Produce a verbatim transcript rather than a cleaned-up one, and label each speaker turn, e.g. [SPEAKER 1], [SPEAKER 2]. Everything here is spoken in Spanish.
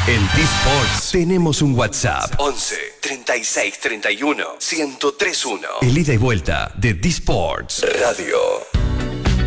[SPEAKER 1] En T-Sports tenemos un WhatsApp once, treinta y seis, treinta y uno, ciento tres uno. El ida y vuelta de T-Sports Radio.